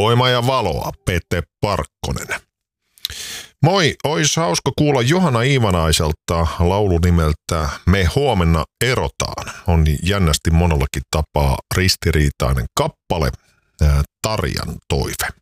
voimaa ja valoa, Pete Parkkonen. Moi, ois hauska kuulla Johanna Iivanaiselta laulu nimeltä Me huomenna erotaan. On jännästi monellakin tapaa ristiriitainen kappale, Tarjan toive.